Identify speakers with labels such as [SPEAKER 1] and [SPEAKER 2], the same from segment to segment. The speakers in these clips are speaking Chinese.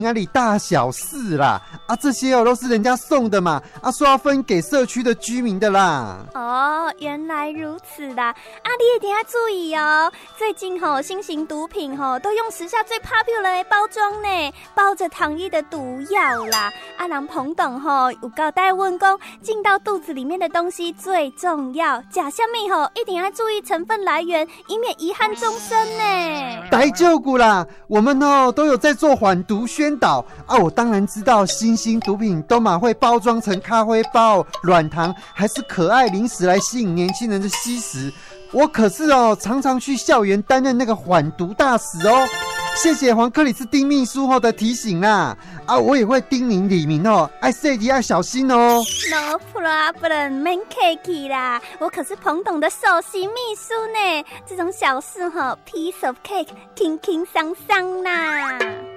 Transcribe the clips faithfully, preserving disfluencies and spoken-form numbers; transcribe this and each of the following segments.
[SPEAKER 1] 哪里大小事啦？啊，这些哦都是人家送的嘛，啊，说要分给社区的居民的啦。
[SPEAKER 2] 哦，原来如此啦！啊，你一定要注意哦。最近吼、哦，新型毒品吼、哦、都用时下最 popular 的包装呢，包着糖衣的毒药啦。啊，人彭董吼有交代问讲，进到肚子里面的东西最重要，吃什么吼一定要注意成分来源，以免遗憾终身呢。
[SPEAKER 1] 大丈夫啦，我们哦都有在做缓毒宣导啊，我当然知道新兴毒品都嘛会包装成咖啡包、软糖，还是可爱零食来吸引年轻人的吸食。我可是哦常常去校园担任那个缓毒大使哦。谢谢黄克里斯丁秘书后的提醒啦，啊，我也会叮咛李明哦，爱细节要小心哦。
[SPEAKER 2] No problem， 免客气啦，我可是彭董的首席秘书呢，这种小事哈 ，piece of cake， 轻轻桑桑啦。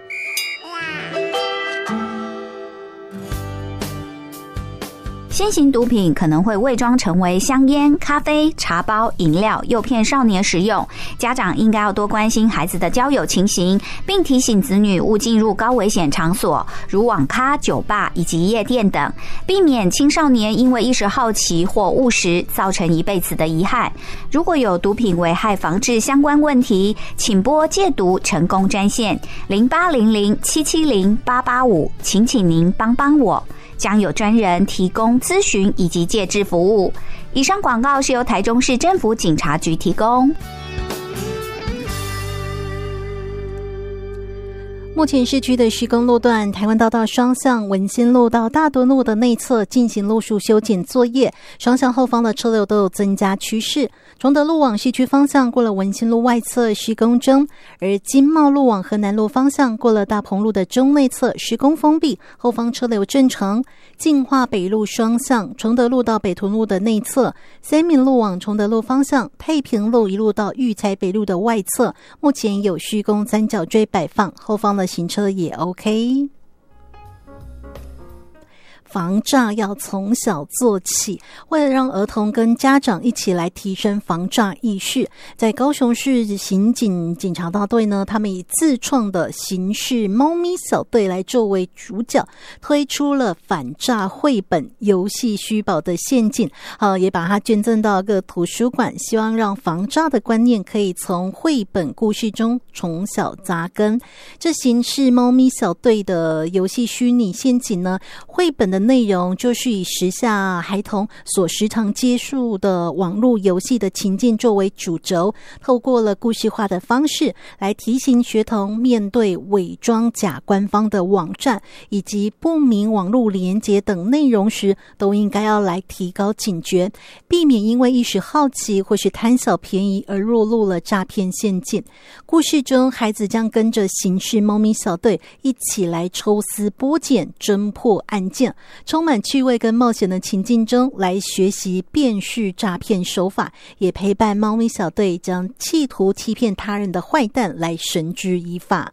[SPEAKER 3] 新型毒品可能会伪装成为香烟、咖啡、茶包、饮料，诱骗少年食用。家长应该要多关心孩子的交友情形，并提醒子女勿进入高危险场所，如网咖、酒吧以及夜店等，避免青少年因为一时好奇或误食，造成一辈子的遗憾。如果有毒品危害防治相关问题，请拨戒毒成功专线零八零零七七零八八五，请请您帮帮我。将有专人提供咨询以及戒治服务。以上广告是由台中市政府警察局提供。
[SPEAKER 4] 目前市区的施工路段，台湾大道双向文心路到大墩路的内侧进行路树修剪作业，双向后方的车流都有增加趋势。崇德路往市区方向过了文心路外侧施工中，而金茂路往河南路方向过了大鹏路的中内侧施工封闭，后方车流正常。进化北路双向崇德路到北屯路的内侧，三民路往崇德路方向，太平路一路到育才北路的外侧，目前有施工三角锥摆放，后方的行车也 OK。防诈要从小做起，为了让儿童跟家长一起来提升防诈意识，在高雄市刑警警察大队呢，他们以自创的刑事猫咪小队来作为主角，推出了反诈绘本游戏虚宝的陷阱，好，也把它捐赠到各图书馆，希望让防诈的观念可以从绘本故事中从小扎根。这刑事猫咪小队的游戏虚拟陷阱呢，绘本的内容就是以时下孩童所时常接触的网络游戏的情境作为主轴，透过了故事化的方式来提醒学童面对伪装假官方的网站以及不明网络连结等内容时，都应该要来提高警觉，避免因为一时好奇或是贪小便宜而落入了诈骗陷阱。故事中，孩子将跟着刑事猫咪小队一起来抽丝剥茧，侦破案件，充满趣味跟冒险的情境中来学习辨识诈骗手法，也陪伴猫咪小队将企图欺骗他人的坏蛋来绳之以法。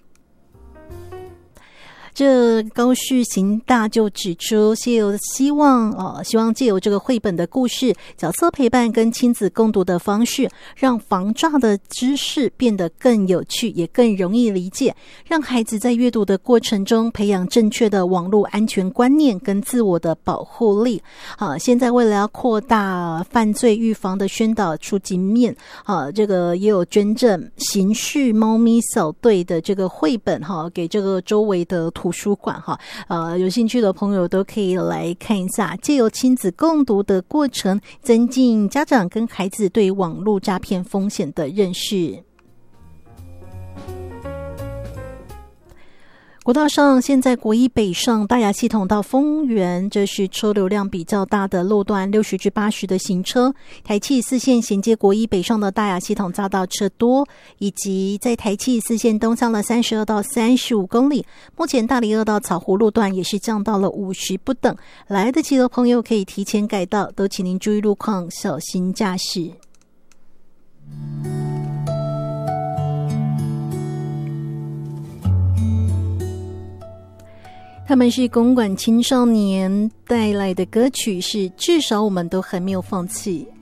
[SPEAKER 4] 这高市刑大就指出，借由希望呃，希望借由这个绘本的故事、角色陪伴跟亲子共读的方式，让防诈的知识变得更有趣，也更容易理解，让孩子在阅读的过程中培养正确的网络安全观念跟自我的保护力。啊，现在为了要扩大犯罪预防的宣导出击面，啊，这个也有捐赠刑事猫咪小队的这个绘本哈，给这个周围的图书馆哈，呃，有兴趣的朋友都可以来看一下，借由亲子共读的过程，增进家长跟孩子对网络诈骗风险的认识。国道上现在国一北上大雅系统到丰原，这是车流量比较大的路段，六十至八十的行车。台七四线衔接国一北上的大雅系统匝道车多，以及在台七四线东向了三十二到三十五公里。目前大里二到草湖路段也是降到了五十不等，来得及的朋友可以提前改道，都请您注意路况，小心驾驶。他们是公馆青少年带来的歌曲，是至少我们都还没有放弃。